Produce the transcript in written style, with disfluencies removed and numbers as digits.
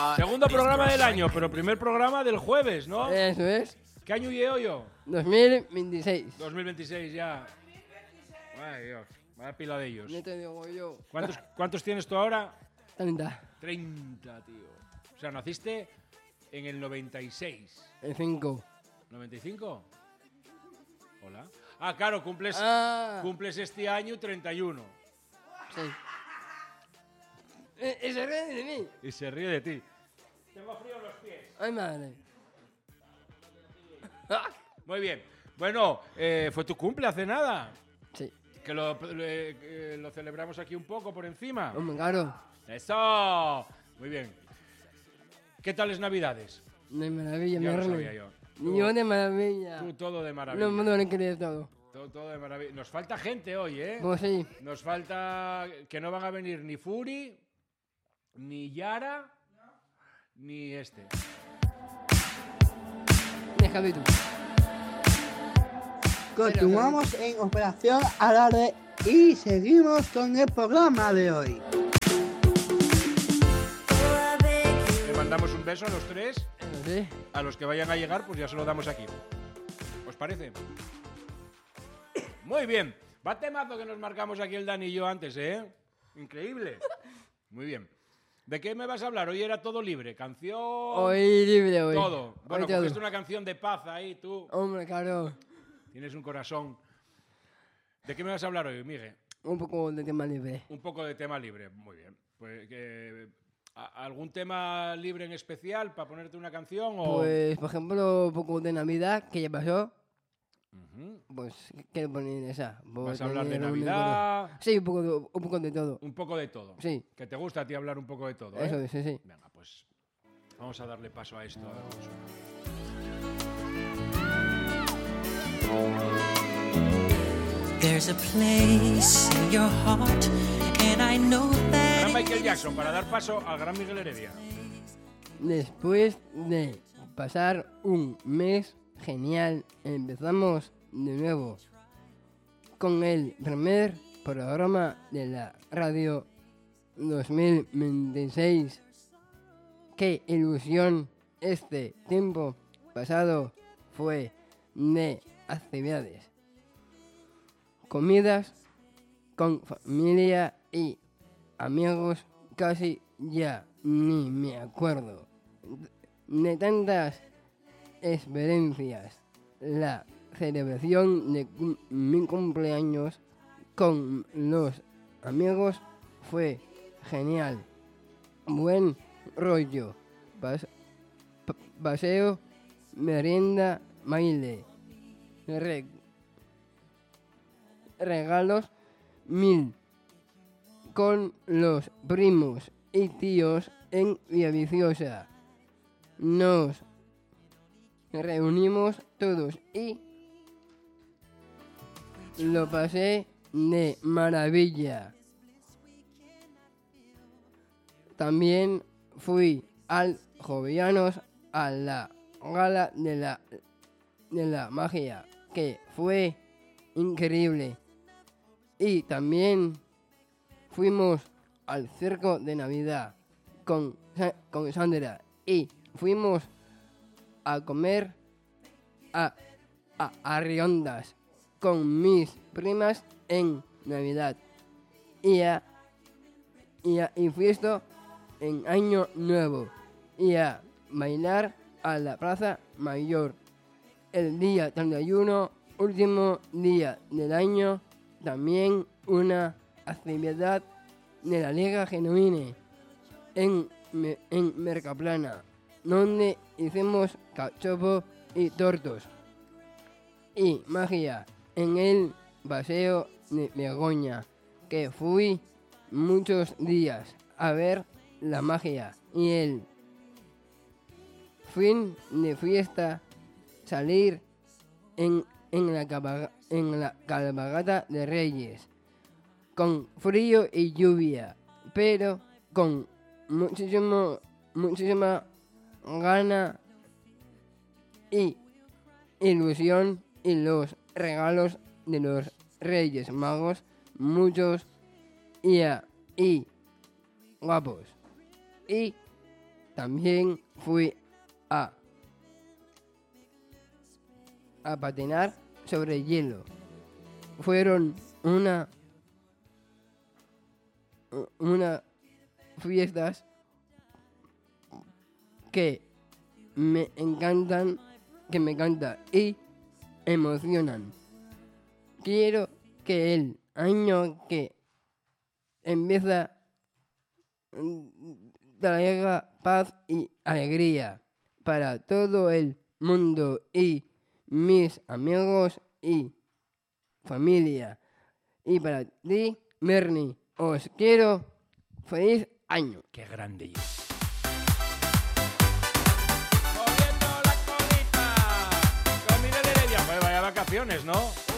Segundo programa del año, pero primer programa del jueves, ¿no? Eso es. ¿Qué año llevo yo? 2026. 2026 ya. Ay, Dios. Vaya pila de ellos. No te digo yo. ¿Cuántos tienes tú ahora? 30. 30, tío. O sea, naciste en el 96. El 5. ¿95? Hola. Ah, claro, cumples este año 31. Sí. Y se ríe de mí. Y se ríe de ti. Tengo frío en los pies. Ay, madre. Muy bien. Bueno, fue tu cumple hace nada. Sí. Que lo celebramos aquí un poco por encima. Hombre, claro. ¡Eso! Muy bien. ¿Qué tal es Navidades? De maravilla, Ya me lo río. sabía yo. Yo de maravilla. Tú todo de maravilla. No me lo crees todo. Todo de maravilla. Nos falta gente hoy, ¿eh? Pues sí. Nos falta que no van a venir ni Furi, ni Yara, ni este. Déjame tú. Continuamos en Operación Alarde y seguimos con el programa de hoy. Le mandamos un beso a los tres. Sí. A los que vayan a llegar, pues ya se lo damos aquí. ¿Os parece? Muy bien. Va temazo que nos marcamos aquí el Dani y yo antes, ¿eh? Increíble. Muy bien. ¿De qué me vas a hablar? Hoy era todo libre. Canción... Hoy libre, hoy. Todo. Bueno, Hoy todo. cogiste una canción de paz ahí, tú. Hombre, claro. Tienes un corazón. ¿De qué me vas a hablar hoy, Miguel? Un poco de tema libre. Un poco de tema libre. Muy bien. Pues, ¿algún tema libre en especial para ponerte una canción? O... Pues, por ejemplo, un poco de Navidad, que ya pasó. Ujú. Pues quiero poner esa. ¿Vas a hablar de Tener un Navidad? Sí, un poco de todo. Un poco de todo. Sí. Que te gusta a ti hablar un poco de todo, Eso ¿eh? es, sí, sí. Venga, pues vamos a darle paso a esto. A ver cómo suena. There's a place in your heart, and I know that. Gran Michael Jackson, para dar paso al gran Miguel Heredia. Después de pasar un mes genial, empezamos de nuevo con el primer programa de la radio 2026. Qué ilusión este tiempo pasado fue de actividades, comidas con familia y amigos, casi ya ni me acuerdo de tantas experiencias. La celebración de mi cumpleaños con los amigos fue genial. Buen rollo, paseo, merienda, baile, regalos 1000 con los primos y tíos en Villaviciosa. Nos reunimos todos y lo pasé de maravilla. También fui al Jovellanos a la gala de la magia, que fue increíble. Y también fuimos al circo de Navidad con Sandra y fuimos a comer a Riondas con mis primas en Navidad y fiesta en Año Nuevo y a bailar a la Plaza Mayor el día 31, último día del año. También una actividad de la Liga Genuine en Mercaplana, donde hicimos cachopo y tortos y magia en el Paseo de Begoña, que fui muchos días a ver la magia y el fin de fiesta salir en la cabalgata de Reyes con frío y lluvia, pero con muchísima gana y ilusión, y los regalos de los Reyes Magos, muchos y guapos. Y También fui a patinar sobre hielo. Fueron unas fiestas que me encantan y emocionan. Quiero que el año que empieza traiga paz y alegría para todo el mundo y mis amigos y familia. Y para ti, Bernie, os quiero feliz año. Qué grande yo. Moviendo la colita. Con Miguel Heredia. Pues vaya vacaciones, ¿no?